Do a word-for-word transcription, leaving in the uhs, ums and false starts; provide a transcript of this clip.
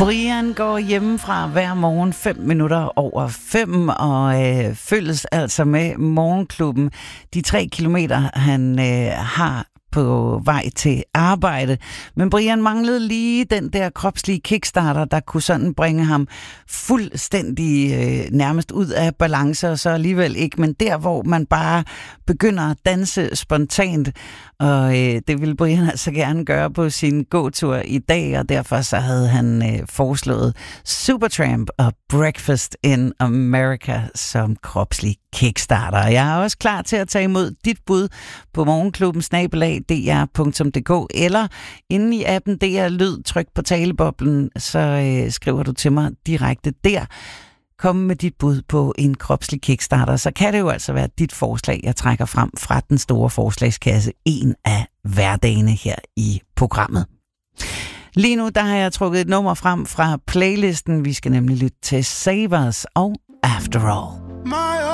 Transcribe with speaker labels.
Speaker 1: Brian går hjemmefra hver morgen fem minutter over fem og øh, følges altså med morgenklubben. De tre kilometer, han øh, har på vej til arbejde. Men Brian manglede lige den der kropslige kickstarter, der kunne sådan bringe ham fuldstændig øh, nærmest ud af balance, og så alligevel ikke. Men der, hvor man bare begynder at danse spontant, og øh, det ville Brian altså gerne gøre på sin gåtur i dag, og derfor så havde han øh, foreslået Supertramp og Breakfast in America som kropslig kickstarter. Jeg er også klar til at tage imod dit bud på morgenklubben snabel-a d r punktum d k eller inde i appen D R Lyd, tryk på taleboblen, så øh, skriver du til mig direkte der. Kom med dit bud på en kropslig kickstarter, så kan det jo altså være dit forslag, jeg trækker frem fra den store forslagskasse en af hverdagene her i programmet. Lige nu der har jeg trukket et nummer frem fra playlisten. Vi skal nemlig lytte til Savers og After All.